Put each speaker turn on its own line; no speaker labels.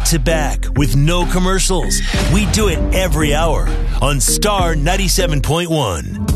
to back with no commercials. We do it every hour on Star 97.1.